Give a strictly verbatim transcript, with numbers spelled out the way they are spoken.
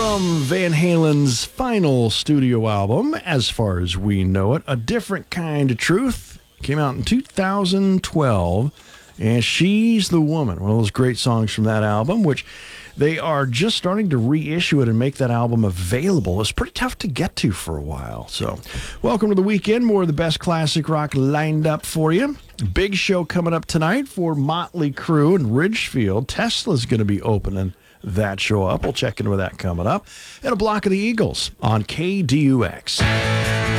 From Van Halen's final studio album, as far as we know it, A Different Kind of Truth, came out in two thousand twelve, and She's the Woman, one of those great songs from that album, which they are just starting to reissue it and make that album available. It's pretty tough to get to for a while. So, welcome to the weekend. More of the best classic rock lined up for you. Big show coming up tonight for Motley Crue in Ridgefield. Tesla's going to be opening that show up. We'll check in with that coming up. And a block of the Eagles on K D U X.